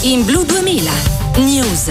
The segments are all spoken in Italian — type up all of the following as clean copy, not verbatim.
In Blu 2000 News.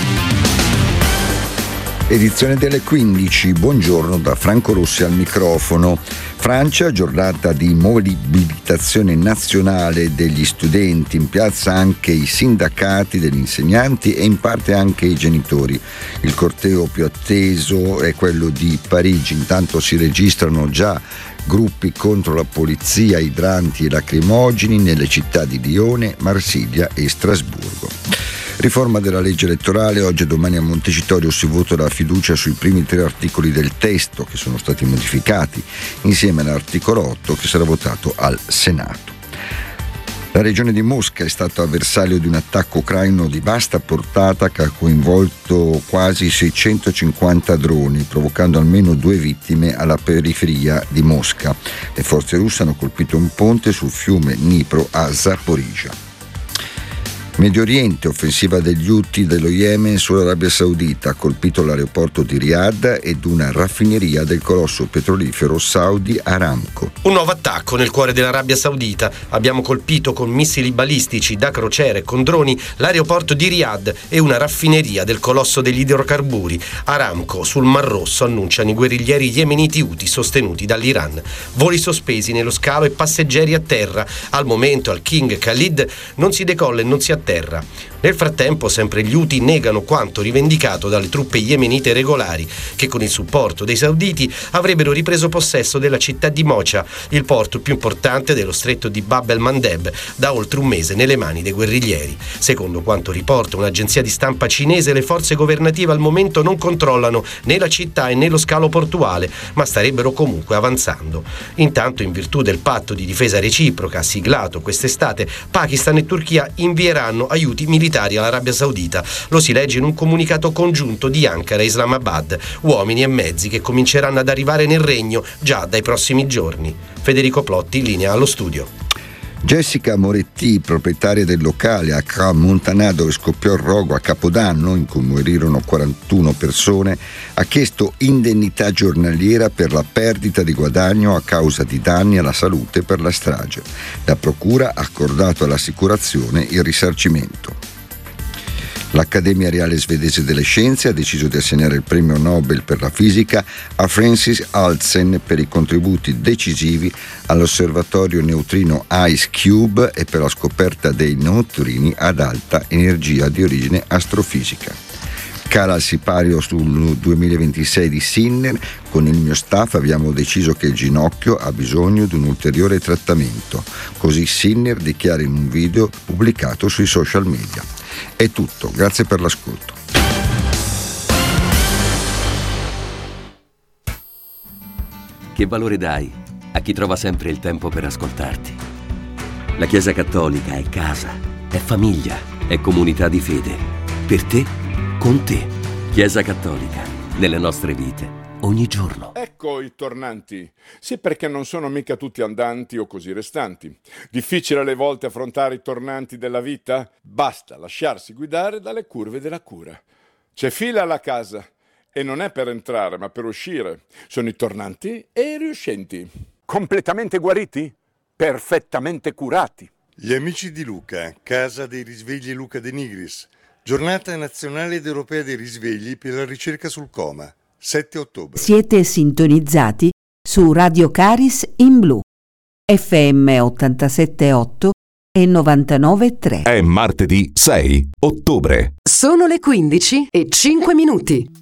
Edizione delle 15, buongiorno da Franco Rossi al microfono. Francia, giornata di mobilitazione nazionale degli studenti, in piazza anche i sindacati degli insegnanti e in parte anche i genitori. Il corteo più atteso è quello di Parigi, intanto si registrano già gruppi contro la polizia, idranti e lacrimogeni nelle città di Lione, Marsiglia e Strasburgo. Riforma della legge elettorale, oggi e domani a Montecitorio si vota la fiducia sui primi 3 articoli del testo che sono stati modificati, insieme all'articolo 8 che sarà votato al Senato. La regione di Mosca è stata bersaglio di un attacco ucraino di vasta portata che ha coinvolto quasi 650 droni, provocando almeno 2 vittime alla periferia di Mosca. Le forze russe hanno colpito un ponte sul fiume Dnipro a Zaporizhzhia. Medio Oriente, offensiva degli Houthi dello Yemen sull'Arabia Saudita, ha colpito l'aeroporto di Riyadh ed una raffineria del colosso petrolifero Saudi Aramco. Un nuovo attacco nel cuore dell'Arabia Saudita. Abbiamo colpito con missili balistici da crociere e con droni l'aeroporto di Riyadh e una raffineria del colosso degli idrocarburi Aramco sul Mar Rosso, annunciano i guerriglieri yemeniti Houthi sostenuti dall'Iran. Voli sospesi nello scalo e passeggeri a terra. Al momento al King Khalid non si decolla e non si atterra. Nel frattempo sempre gli Houthi negano quanto rivendicato dalle truppe yemenite regolari, che con il supporto dei sauditi avrebbero ripreso possesso della città di Mocha, il porto più importante dello stretto di Bab el-Mandeb, da oltre un mese nelle mani dei guerriglieri. Secondo quanto riporta un'agenzia di stampa cinese, le forze governative al momento non controllano né la città né lo scalo portuale, ma starebbero comunque avanzando. Intanto, in virtù del patto di difesa reciproca siglato quest'estate, Pakistan e Turchia invieranno aiuti militari all'Arabia Saudita. Lo si legge in un comunicato congiunto di Ankara e Islamabad, uomini e mezzi che cominceranno ad arrivare nel regno già dai prossimi giorni. Federico Plotti, linea allo studio. Jessica Moretti, proprietaria del locale a Crans-Montana dove scoppiò il rogo a Capodanno, in cui morirono 41 persone, ha chiesto indennità giornaliera per la perdita di guadagno a causa di danni alla salute per la strage. La procura ha accordato all'assicurazione il risarcimento. L'Accademia Reale Svedese delle Scienze ha deciso di assegnare il premio Nobel per la fisica a Francis Altzen per i contributi decisivi all'osservatorio neutrino IceCube e per la scoperta dei neutrini ad alta energia di origine astrofisica. Cala il sipario sul 2026 di Sinner. Con il mio staff abbiamo deciso che il ginocchio ha bisogno di un ulteriore trattamento. Così Sinner dichiara in un video pubblicato sui social media. È tutto, grazie per l'ascolto. Che valore dai a chi trova sempre il tempo per ascoltarti? La Chiesa Cattolica è casa, è famiglia, è comunità di fede. Per te, con te. Chiesa Cattolica, nelle nostre vite, ogni giorno. Ecco i tornanti. Sì, perché non sono mica tutti andanti o così restanti. Difficile alle volte affrontare i tornanti della vita? Basta lasciarsi guidare dalle curve della cura. C'è fila alla casa e non è per entrare ma per uscire. Sono i tornanti e i riuscenti. Completamente guariti? Perfettamente curati. Gli amici di Luca, Casa dei Risvegli Luca De Nigris. Giornata nazionale ed europea dei risvegli per la ricerca sul coma. 7 ottobre. Siete sintonizzati su Radio Caris in Blu, FM 87.8 e 99.3. È martedì 6 ottobre. Sono le 15:05.